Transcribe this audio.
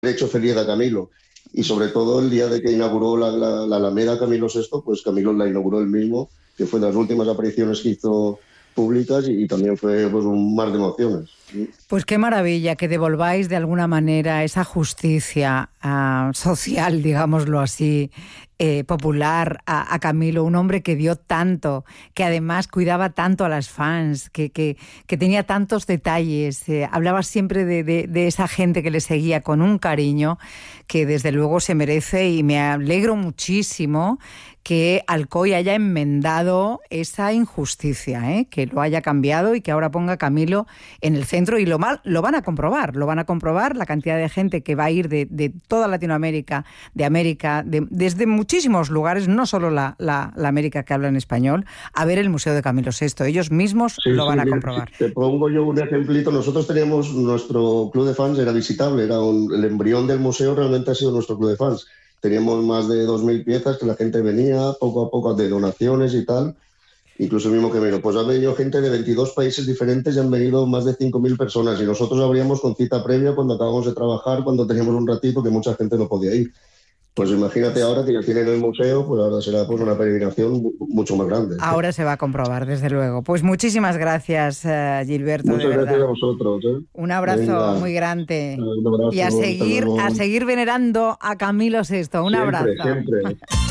hecho feliz a Camilo. Y sobre todo el día de que inauguró la Alameda Camilo VI, pues Camilo la inauguró él mismo, que fue de las últimas apariciones que hizo públicas y también fue pues, un mar de emociones. Pues qué maravilla que devolváis de alguna manera esa justicia social, digámoslo así, popular a Camilo, un hombre que dio tanto, que además cuidaba tanto a las fans, que tenía tantos detalles, hablaba siempre de esa gente que le seguía con un cariño que desde luego se merece, y me alegro muchísimo que Alcoy haya enmendado esa injusticia, que lo haya cambiado y que ahora ponga a Camilo en el centro, y lo van a comprobar la cantidad de gente que va a ir de toda Latinoamérica, de América, desde muchísimos lugares, no solo la América que habla en español, a ver el Museo de Camilo VI. Ellos mismos lo van a comprobar. Te pongo yo un ejemplito. Nosotros teníamos, nuestro club de fans era visitable, el embrión del museo realmente ha sido nuestro club de fans. Teníamos más de 2.000 piezas que la gente venía poco a poco de donaciones y tal. Incluso el mismo que vino. Pues ha venido gente de 22 países diferentes y han venido más de 5.000 personas. Y nosotros abríamos con cita previa cuando acabamos de trabajar, cuando teníamos un ratito que mucha gente no podía ir. Pues imagínate ahora que ya tienen el museo, pues ahora será pues una peregrinación mucho más grande. Ahora se va a comprobar, desde luego. Pues muchísimas gracias, Gilberto. Muchas gracias a vosotros. Un abrazo Venga, muy grande. un abrazo, Y a seguir venerando a Camilo VI. Un siempre, abrazo. siempre.